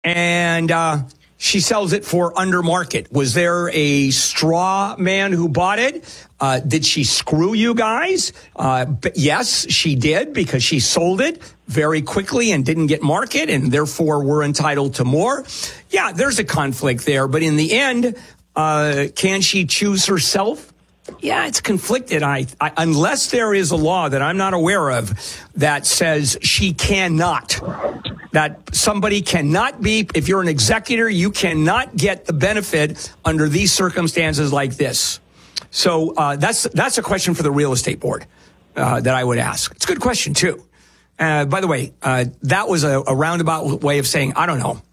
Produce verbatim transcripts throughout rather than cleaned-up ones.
and uh, she sells it for under market. Was there a straw man who bought it? Uh, did she screw you guys? Uh, but yes, she did, because she sold it very quickly and didn't get market, and therefore we're entitled to more. Yeah, there's a conflict there, but in the end, uh, can she choose herself? Yeah, it's conflicted. I, I unless there is a law that I'm not aware of that says she cannot, that somebody cannot be, if you're an executor, you cannot get the benefit under these circumstances like this. So uh, that's that's a question for the real estate board uh, that I would ask. It's a good question, too. Uh, by the way, uh, that was a, a roundabout way of saying, I don't know.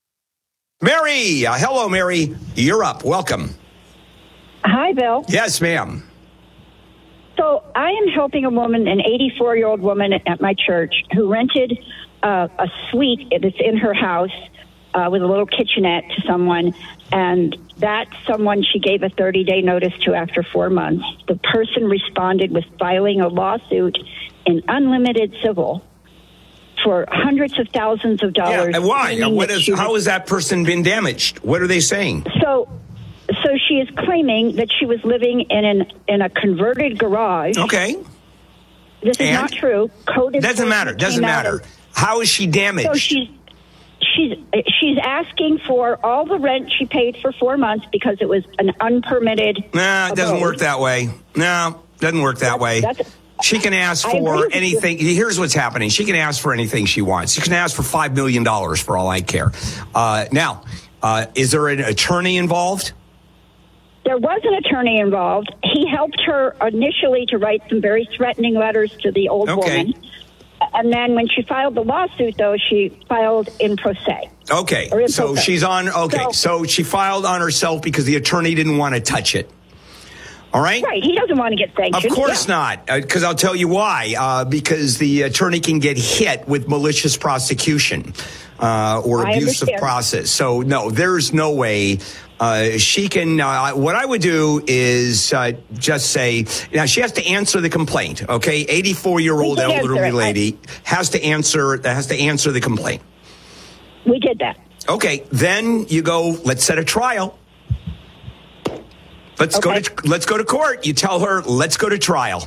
Mary, uh, hello, Mary. You're up. Welcome. Hi, Bill. Yes, ma'am. So I am helping a woman, an eighty-four-year-old woman at my church, who rented uh, a suite that's in her house uh, with a little kitchenette to someone, and that someone she gave a thirty-day notice to after four months. The person responded with filing a lawsuit in unlimited civil for hundreds of thousands of dollars. Yeah, and why? What is, how has that person been damaged? What are they saying? So... So she is claiming that she was living in an in a converted garage. Okay. This is and? not true. Code doesn't matter. Doesn't matter. Of, how is she damaged? So she's she's she's asking for all the rent she paid for four months because it was an unpermitted. Nah, it doesn't abode. work that way. No, doesn't work that that's, way. That's, she can ask for anything. Here's what's happening. She can ask for anything she wants. She can ask for five million dollars for all I care. Uh, now, uh, is there an attorney involved? There was an attorney involved. He helped her initially to write some very threatening letters to the old okay. woman. And then when she filed the lawsuit, though, she filed in pro se. Okay. So pro se. she's on. Okay. So, so she filed on herself because the attorney didn't want to touch it. All right. Right. He doesn't want to get sanctioned. Of course yeah. not. Because uh, I'll tell you why. Uh, because the attorney can get hit with malicious prosecution uh, or I abuse understand. of process. So, no, there's no way. Uh, she can, uh, what I would do is uh, just say, now she has to answer the complaint, okay? eighty-four-year-old elderly lady has to answer, has to answer the complaint. We did that. Okay, then you go, let's set a trial. Let's okay. go to, let's go to court. You tell her, let's go to trial.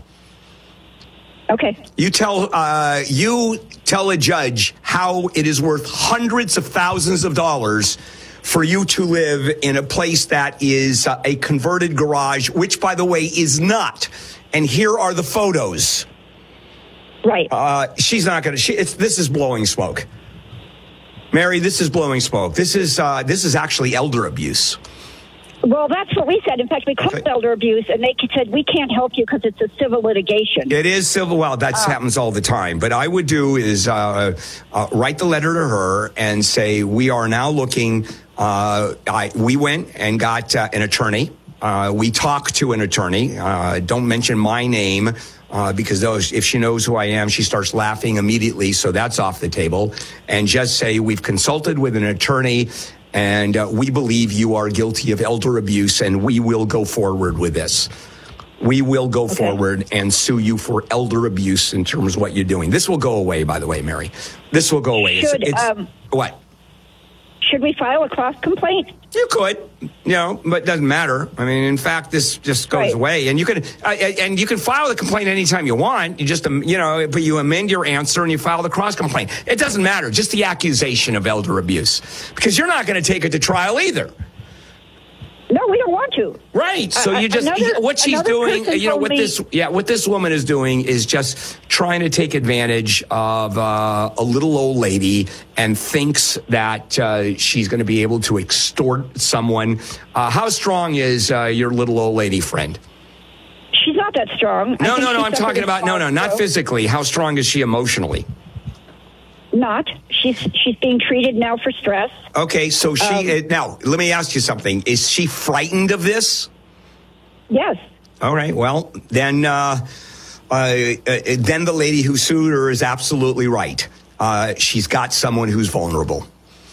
Okay. You tell, uh, you tell a judge how it is worth hundreds of thousands of dollars for you to live in a place that is uh, a converted garage, which, by the way, is not. And here are the photos. Right. Uh, she's not going to. She, it's, this is blowing smoke. Mary, this is blowing smoke. This is uh, this is actually elder abuse. Well, that's what we said. In fact, we called okay. elder abuse, and they said, we can't help you because it's a civil litigation. It is civil. Well, that uh, happens all the time. But I would do is uh, uh, write the letter to her and say, we are now looking. Uh, I, we went and got uh, an attorney. Uh, we talked to an attorney. Uh, don't mention my name uh, because those, if she knows who I am, she starts laughing immediately. So that's off the table. And just say, we've consulted with an attorney. And uh, we believe you are guilty of elder abuse, and we will go forward with this. We will go okay. forward and sue you for elder abuse in terms of what you're doing. This will go away, by the way, Mary. This will go away. Should, it's, it's, um, what? Should we file a cross complaint? You could, you know, but it doesn't matter. I mean, in fact, this just goes right. away, and you can uh, and you can file the complaint anytime you want. You just, um, you know, but you amend your answer and you file the cross complaint. It doesn't matter. Just the accusation of elder abuse, because you're not going to take it to trial either. No, we don't want to. Right. So uh, you just another, what she's doing, you know, what me. this, yeah, what this woman is doing is just trying to take advantage of uh, a little old lady and thinks that uh, she's going to be able to extort someone. Uh, how strong is uh, your little old lady friend? She's not that strong. No, no, no. I'm talking about no, no, not so. physically. How strong is she emotionally? Not. She's she's being treated now for stress. Okay, so she um, uh, now let me ask you something. Is she frightened of this? Yes. All right. Well, then uh, uh, uh, then the lady who sued her is absolutely right. Uh, she's got someone who's vulnerable,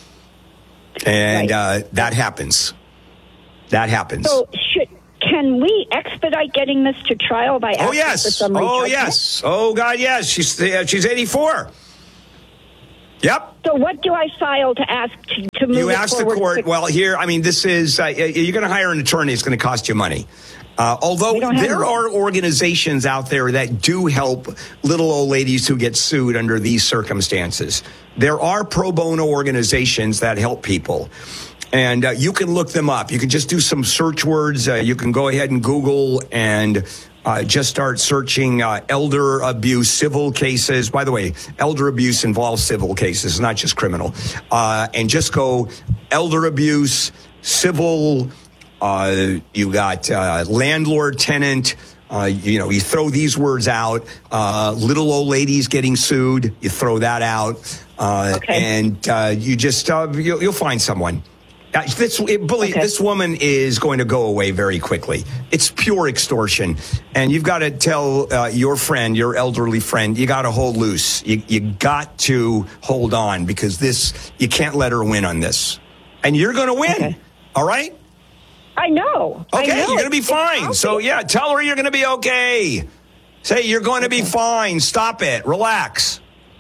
and right. uh, that happens. That happens. So should. Can we expedite getting this to trial by asking oh yes, for some oh judgment? yes, oh God, yes. She's uh, she's eighty-four. Yep. So what do I file to ask to, to move You it ask the forward court, quickly? well, here, I mean, this is, uh, you're going to hire an attorney. It's going to cost you money. Uh, although there are organizations out there that do help little old ladies who get sued under these circumstances. There are pro bono organizations that help people. And uh, you can look them up. You can just do some search words. Uh, you can go ahead and Google and uh, just start searching uh, elder abuse civil cases. By the way, elder abuse involves civil cases, not just criminal. Uh, and just go elder abuse, civil. Uh, you got uh, landlord, tenant. Uh, you know, you throw these words out. Uh, little old ladies getting sued. You throw that out. Uh, okay. And uh, you just, uh, you'll, you'll find someone. Uh, this, it, believe, okay. this woman is going to go away very quickly. It's pure extortion. And you've got to tell uh, your friend, your elderly friend, you got to hold loose. You, you got to hold on because this, you can't let her win on this. And you're going to win. Okay. All right? I know. Okay, I know. you're going to be fine. So, yeah, tell her you're going to be okay. Say you're going to be fine. Stop it. Relax.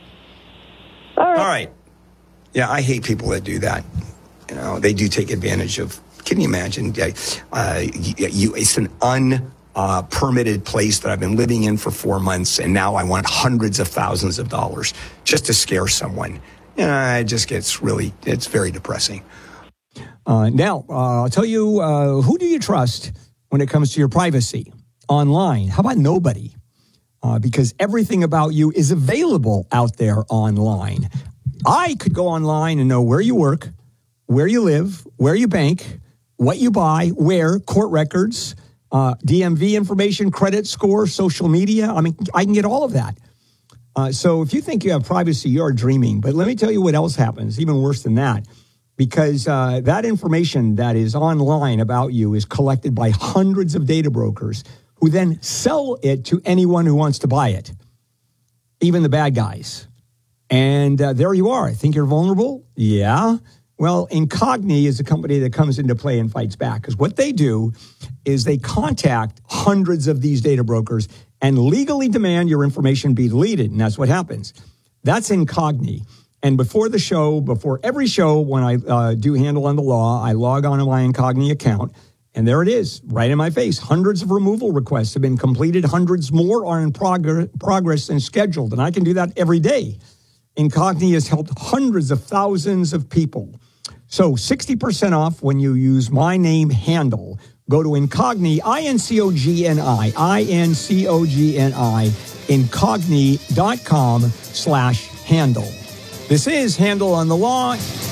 All right. All right. Yeah, I hate people that do that. You know, they do take advantage of. Can you imagine? Uh, you, you, it's an unpermitted uh, place that I've been living in for four months, and now I want hundreds of thousands of dollars just to scare someone. You know, it just gets really, it's very depressing. Uh, now, uh, I'll tell you, uh, who do you trust when it comes to your privacy online? How about nobody? Uh, because everything about you is available out there online. I could go online and know where you work, where you live, where you bank, what you buy, where, court records, uh, D M V information, credit score, social media. I mean, I can get all of that. Uh, so if you think you have privacy, you're dreaming. But let me tell you what else happens, even worse than that. Because uh, that information that is online about you is collected by hundreds of data brokers who then sell it to anyone who wants to buy it, even the bad guys. And uh, there you are. I think you're vulnerable? Yeah. Well, Incogni is a company that comes into play and fights back. Because what they do is they contact hundreds of these data brokers and legally demand your information be deleted. And that's what happens. That's Incogni. And before the show, before every show, when I uh, do Handle on the Law, I log on to my Incogni account, and there it is, right in my face. Hundreds of removal requests have been completed. Hundreds more are in prog- progress and scheduled, and I can do that every day. Incogni has helped hundreds of thousands of people. So sixty percent off when you use my name, Handle. Go to Incogni, I N C O G N I, I N C O G N I, incogni.com slash handle. This is Handle on the Law.